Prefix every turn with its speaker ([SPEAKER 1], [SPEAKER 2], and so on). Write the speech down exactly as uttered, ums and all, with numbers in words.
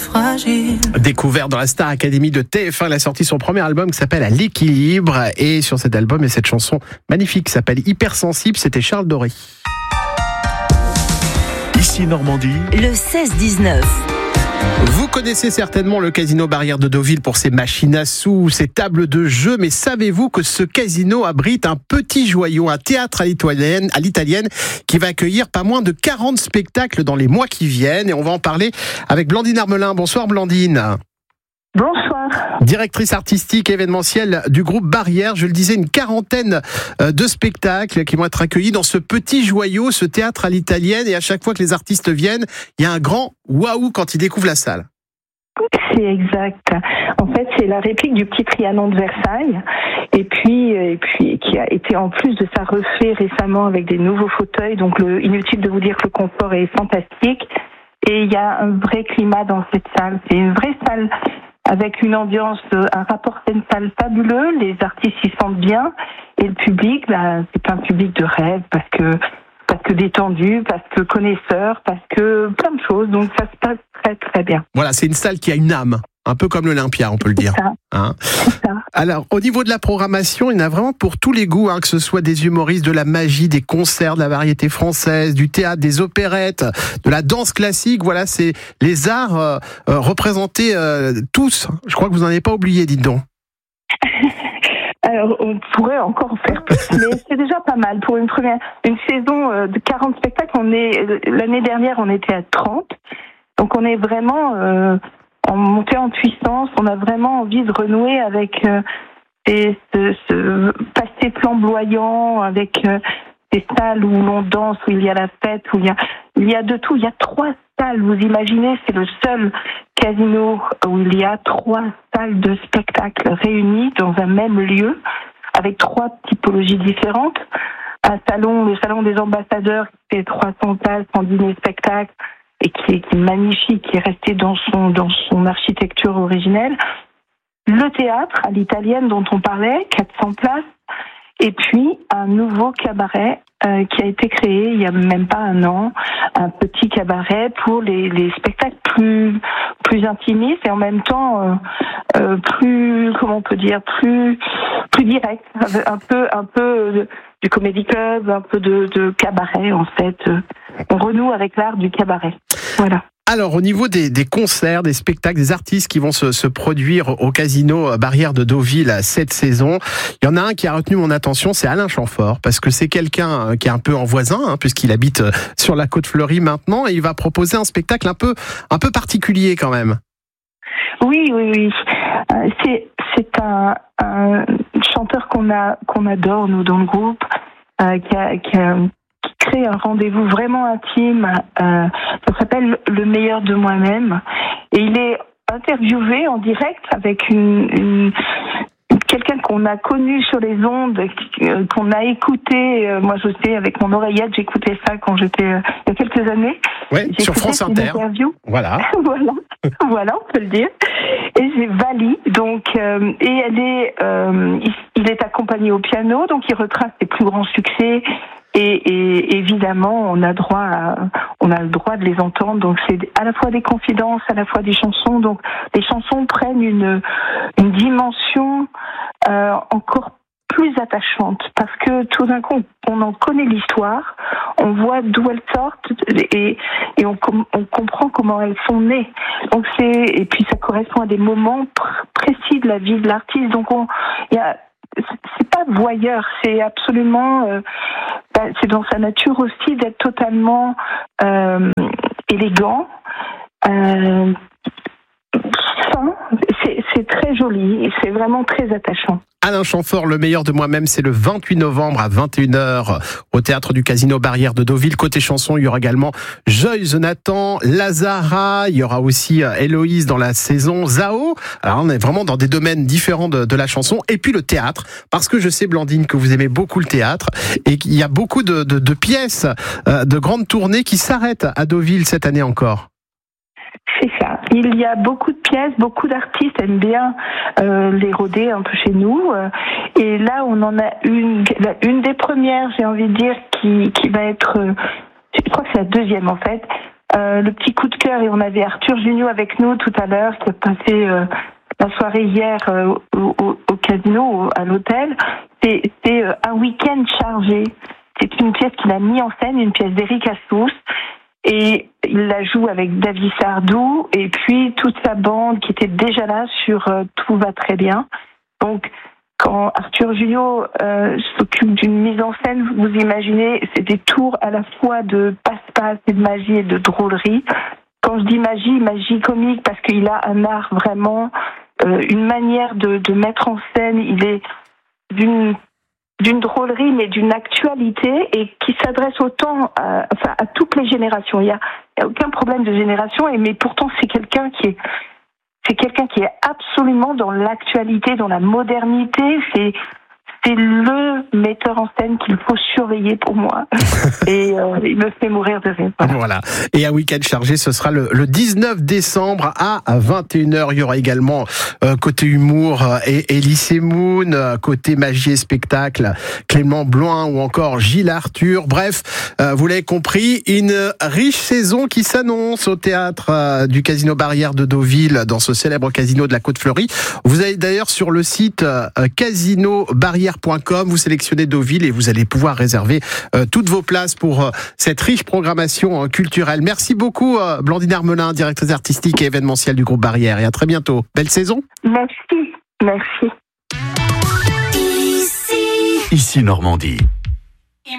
[SPEAKER 1] fragile.
[SPEAKER 2] Découvert dans la Star Academy de T F un, il a sorti son premier album qui s'appelle À l'équilibre. Et sur cet album, il y a cette chanson magnifique qui s'appelle Hypersensible. C'était Charles Doré.
[SPEAKER 3] Ici Normandie,
[SPEAKER 4] le seize dix-neuf.
[SPEAKER 2] Vous connaissez certainement le casino Barrière de Deauville pour ses machines à sous, ses tables de jeu, mais savez-vous que ce casino abrite un petit joyau, un théâtre à l'italienne, à l'italienne qui va accueillir pas moins de quarante spectacles dans les mois qui viennent, et on va en parler avec Blandine Armelin. Bonsoir Blandine.
[SPEAKER 5] Bonsoir.
[SPEAKER 2] Directrice artistique événementielle du groupe Barrière, je le disais, une quarantaine de spectacles qui vont être accueillis dans ce petit joyau, ce théâtre à l'italienne, et à chaque fois que les artistes viennent, il y a un grand waouh quand ils découvrent la salle.
[SPEAKER 5] C'est exact. En fait, c'est la réplique du petit Trianon de Versailles, et puis, et puis qui a été en plus de ça refait récemment avec des nouveaux fauteuils. Donc, le, inutile de vous dire que le confort est fantastique, et il y a un vrai climat dans cette salle. C'est une vraie salle avec une ambiance, un rapport scène-salle fabuleux. Les artistes s'y sentent bien, et le public, bah, c'est un public de rêve parce que parce que détendu, parce que connaisseur, parce que plein de choses. Donc ça se passe très très bien.
[SPEAKER 2] Voilà, c'est une salle qui a une âme, un peu comme l'Olympia, on peut le dire.
[SPEAKER 5] C'est ça.
[SPEAKER 2] Hein
[SPEAKER 5] c'est ça.
[SPEAKER 2] Alors, au niveau de la programmation, il y en a vraiment pour tous les goûts, hein, que ce soit des humoristes, de la magie, des concerts, de la variété française, du théâtre, des opérettes, de la danse classique. Voilà, c'est les arts euh, euh, représentés euh, tous. Je crois que vous n'en avez pas oublié, dites donc.
[SPEAKER 5] Alors, on pourrait encore faire plus, mais c'est déjà pas mal pour une première, une saison de quarante spectacles. On est, l'année dernière, on était à trente. Donc, on est vraiment euh, en montée en puissance. On a vraiment envie de renouer avec euh, ces, ce, ce passé flamboyant, avec euh, des salles où l'on danse, où il y a la fête, où il y a, il y a de tout. Il y a trois salles. Vous imaginez, c'est le seul casino où il y a trois salles de spectacle réunies dans un même lieu, avec trois typologies différentes. Un salon, le salon des ambassadeurs, qui fait trois cents places en dîner spectacle, et qui est, qui est magnifique, qui est resté dans son, dans son architecture originelle. Le théâtre à l'italienne dont on parlait, quatre cents places. Et puis, un nouveau cabaret euh, qui a été créé il y a même pas un an, un petit cabaret pour les, les spectacles plus plus intimistes et en même temps euh, euh, plus, comment on peut dire, plus plus direct, un peu un peu de, du comédie club, un peu de, de cabaret en fait. On renoue avec l'art du cabaret. Voilà.
[SPEAKER 2] Alors, au niveau des, des concerts, des spectacles, des artistes qui vont se, se produire au casino Barrière de Deauville cette saison, il y en a un qui a retenu mon attention, c'est Alain Chamfort, parce que c'est quelqu'un qui est un peu en voisin, hein, puisqu'il habite sur la Côte Fleurie maintenant, et il va proposer un spectacle un peu, un peu particulier quand même.
[SPEAKER 5] Oui, oui, oui. Euh, c'est, c'est un, un chanteur qu'on a, qu'on adore, nous, dans le groupe, euh, qui a, qui a crée un rendez-vous vraiment intime. Euh, ça s'appelle Le meilleur de moi-même. Et il est interviewé en direct avec une, une quelqu'un qu'on a connu sur les ondes, qu'on a écouté. Moi, je sais, avec mon oreillette, j'écoutais ça quand j'étais il y a quelques années.
[SPEAKER 2] Oui, sur France Inter. Voilà.
[SPEAKER 5] voilà, voilà, on peut le dire. Et j'ai Vali, donc, euh, et elle est, euh, il, il est accompagné au piano, donc il retrace ses plus grands succès. Et, et évidemment, on a droit à, on a le droit de les entendre. Donc c'est à la fois des confidences, à la fois des chansons. Donc les chansons prennent une une dimension euh, encore plus attachante parce que tout d'un coup, on en connaît l'histoire, on voit d'où elles sortent et et on on comprend comment elles sont nées. Donc c'est et puis ça correspond à des moments pr- précis de la vie de l'artiste. Donc on il y a c'est pas voyeur, c'est absolument euh, c'est dans sa nature aussi d'être totalement euh, élégant, euh, fin. C'est, c'est très joli et c'est vraiment très attachant.
[SPEAKER 2] Alain Chamfort, Le meilleur de moi-même, c'est le vingt-huit novembre à vingt et une heures au théâtre du Casino Barrière de Deauville. Côté chanson, il y aura également Joyce Jonathan, Lazara, il y aura aussi Héloïse dans la saison, Zao. Alors on est vraiment dans des domaines différents de, de la chanson. Et puis le théâtre, parce que je sais, Blandine, que vous aimez beaucoup le théâtre et qu'il y a beaucoup de, de, de pièces, de grandes tournées qui s'arrêtent à Deauville cette année encore.
[SPEAKER 5] C'est ça. Il y a beaucoup de pièces, beaucoup d'artistes aiment bien euh, les rôder un peu chez nous. Euh, et là, on en a une, une des premières, j'ai envie de dire, qui, qui va être, euh, je crois que c'est la deuxième en fait, Euh, le petit coup de cœur, et on avait Arthur Junio avec nous tout à l'heure, qui a passé euh, la soirée hier euh, au, au, au casino, au, à l'hôtel. C'est, c'est euh, un week-end chargé. C'est une pièce qu'il a mis en scène, une pièce d'Eric Assous. Et il la joue avec David Sardou et puis toute sa bande qui était déjà là sur euh, Tout va très bien. Donc, quand Arthur Junio euh, s'occupe d'une mise en scène, vous imaginez, c'est des tours à la fois de passe-passe et de magie et de drôlerie. Quand je dis magie, magie comique, parce qu'il a un art vraiment, euh, une manière de, de mettre en scène, il est d'une d'une drôlerie, mais d'une actualité, et qui s'adresse autant à, enfin, à toutes les générations. Il n'y a, a aucun problème de génération, et mais pourtant c'est quelqu'un qui est c'est quelqu'un qui est absolument dans l'actualité, dans la modernité. C'est c'est le metteur en scène qu'il faut surveiller pour moi. Et euh, il me fait mourir de rire.
[SPEAKER 2] Voilà. voilà. Et un week-end chargé, ce sera le, le dix-neuf décembre à vingt et une heures. Il y aura également euh, côté humour et Elise Moon, côté magie et spectacle, Clément Bloin ou encore Gilles Arthur. Bref, euh, vous l'avez compris, une riche saison qui s'annonce au théâtre euh, du Casino Barrière de Deauville, dans ce célèbre casino de la Côte-Fleurie. Vous allez d'ailleurs sur le site euh, casino barrière point com, vous sélectionnez Deauville et vous allez pouvoir réserver euh, toutes vos places pour euh, cette riche programmation euh, culturelle. Merci beaucoup euh, Blandine Armelin, directrice artistique et événementielle du groupe Barrière, et à très bientôt. Belle saison.
[SPEAKER 5] Merci, merci.
[SPEAKER 1] Ici, Ici Normandie.